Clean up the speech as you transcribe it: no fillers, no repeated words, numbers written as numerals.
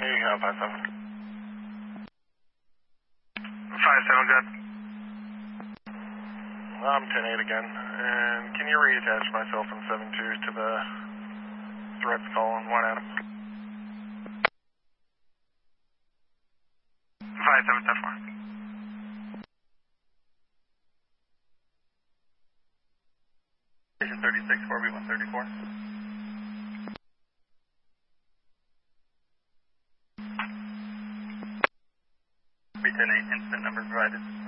Here you go, 5-7. 5-7, good. I'm 10-8 again. And can you reattach myself from 7-2 to the threats call on 1 Adam? 5-7, touch 1. Station 36, 4B134. B10-8, incident number provided.